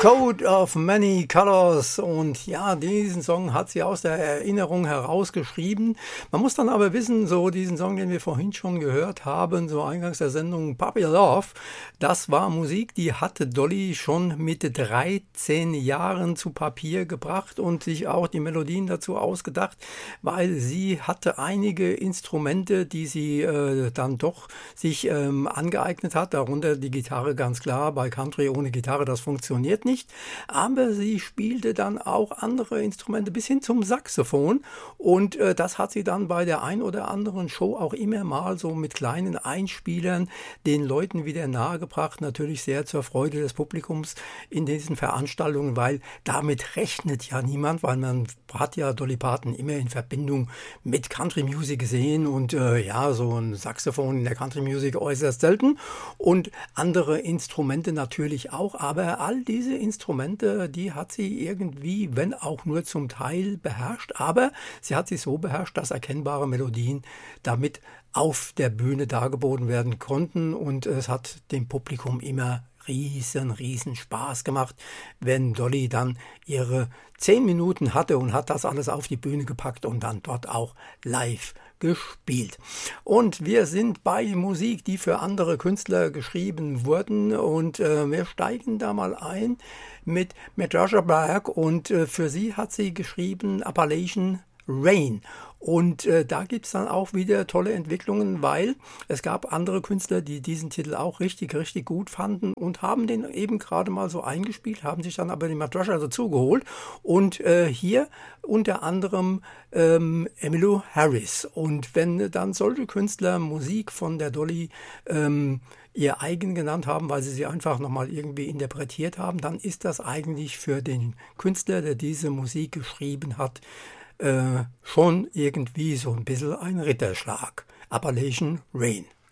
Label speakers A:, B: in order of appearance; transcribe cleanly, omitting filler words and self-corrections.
A: Coat of Many Colors, und ja, diesen Song hat sie aus der Erinnerung herausgeschrieben. Man muss dann aber wissen, so diesen Song, den wir vorhin schon gehört haben, so eingangs der Sendung Puppy Love, das war Musik, die hatte Dolly schon mit 13 Jahren zu Papier gebracht und sich auch die Melodien dazu ausgedacht, weil sie hatte einige Instrumente, die sie dann doch sich angeeignet hat, darunter die Gitarre, ganz klar. Bei Country ohne Gitarre, das funktioniert nicht. Aber sie spielte dann auch andere Instrumente bis hin zum Saxophon, und das hat sie dann bei der ein oder anderen Show auch immer mal so mit kleinen Einspielern den Leuten wieder nahegebracht. Natürlich sehr zur Freude des Publikums in diesen Veranstaltungen, weil damit rechnet ja niemand, weil man hat ja Dolly Parton immer in Verbindung mit Country Music gesehen, und ja, so ein Saxophon in der Country Music äußerst selten und andere Instrumente natürlich auch, aber all diese Instrumente, die hat sie irgendwie, wenn auch nur zum Teil, beherrscht, aber sie hat sie so beherrscht, dass erkennbare Melodien damit auf der Bühne dargeboten werden konnten, und es hat dem Publikum immer riesen Spaß gemacht, wenn Dolly dann ihre 10 Minuten hatte und hat das alles auf die Bühne gepackt und dann dort auch live gespielt. Und wir sind bei Musik, die für andere Künstler geschrieben wurden, und wir steigen da mal ein mit Madrasha Berg, und für sie hat sie geschrieben Appalachian Rain. Und da gibt es dann auch wieder tolle Entwicklungen, weil es gab andere Künstler, die diesen Titel auch richtig gut fanden und haben den eben gerade mal so eingespielt, haben sich dann aber die Madrasha dazu geholt. Und hier unter anderem Emmylou Harris. Und wenn dann solche Künstler Musik von der Dolly ihr eigen genannt haben, weil sie sie einfach nochmal irgendwie interpretiert haben, dann ist das eigentlich für den Künstler, der diese Musik geschrieben hat, schon irgendwie so ein bisschen ein Ritterschlag. Appalachian Rain.